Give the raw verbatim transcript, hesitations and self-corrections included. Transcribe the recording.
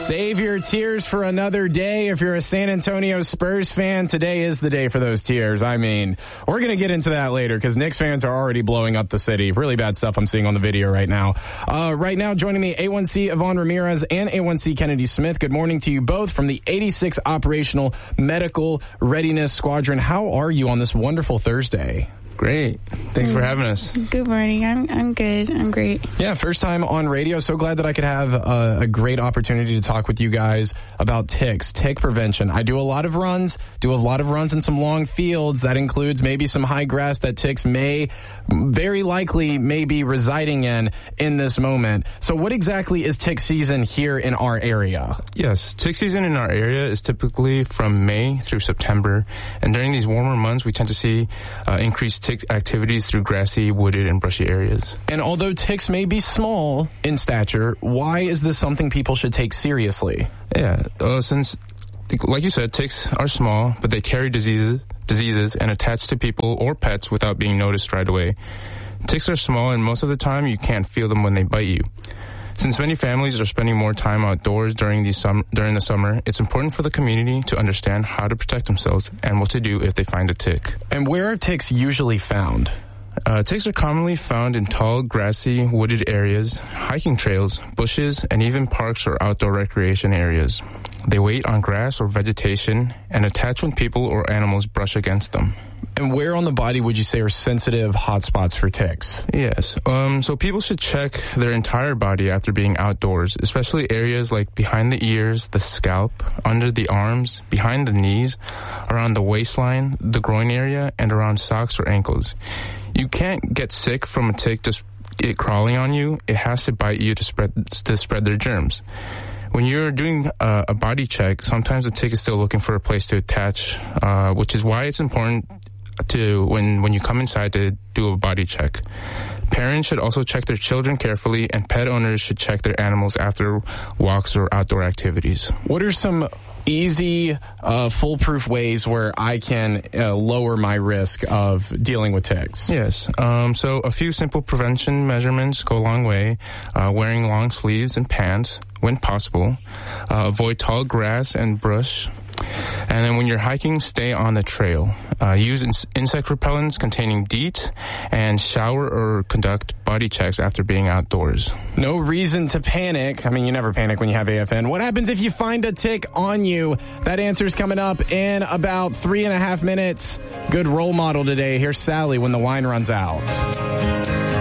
Save your tears for another day. If you're a San Antonio Spurs fan, today is the day for those tears. I mean, we're going to get into that later because Knicks fans are already blowing up the city. Really bad stuff I'm seeing on the video right now. Uh, right now, joining me, A one C Yvonne Ramirez and A one C Kennedy Smith. Good morning to you both from the eighty-six Operational Medical Readiness Squadron. How are you on this wonderful Thursday? Great. Thanks for having us. Good morning. I'm I'm good. I'm great. Yeah, first time on radio. So glad that I could have a, a great opportunity to talk with you guys about ticks, tick prevention. I do a lot of runs, do a lot of runs in some long fields. That includes maybe some high grass that ticks may, very likely, may be residing in in this moment. So what exactly is tick season here in our area? Yes, tick season in our area is typically from May through September. And during these warmer months, we tend to see uh, increased tick activities through grassy, wooded, and brushy areas. And although ticks may be small in stature, why is this something people should take seriously? Yeah, uh, since, like you said, ticks are small, but they carry diseases, diseases and attach to people or pets without being noticed right away. Ticks are small, and most of the time you can't feel them when they bite you. Since many families are spending more time outdoors during the, sum- during the summer, it's important for the community to understand how to protect themselves and what to do if they find a tick. And where are ticks usually found? Uh, ticks are commonly found in tall, grassy, wooded areas, hiking trails, bushes, and even parks or outdoor recreation areas. They wait on grass or vegetation and attach when people or animals brush against them. And where on the body would you say are sensitive hotspots for ticks? Yes. Um, so people should check their entire body after being outdoors, especially areas like behind the ears, the scalp, under the arms, behind the knees, around the waistline, the groin area, and around socks or ankles. You can't get sick from a tick just it crawling on you. It has to bite you to spread to spread their germs. When you're doing uh, a body check, sometimes the tick is still looking for a place to attach, uh, which is why it's important to when when you come inside to do a body check. Parents should also check their children carefully, and pet owners should check their animals after walks or outdoor activities. What are some easy, uh, foolproof ways where I can uh, lower my risk of dealing with ticks? Yes. Um, so a few simple prevention measurements go a long way. Uh, wearing long sleeves and pants when possible. Uh, avoid tall grass and brush. And then when you're hiking, stay on the trail. Uh, use in- insect repellents containing DEET and shower or conduct body checks after being outdoors. No reason to panic. I mean, you never panic when you have A F N. What happens if you find a tick on you? That answer's coming up in about three and a half minutes. Good role model today. Here's Sally when the wine runs out.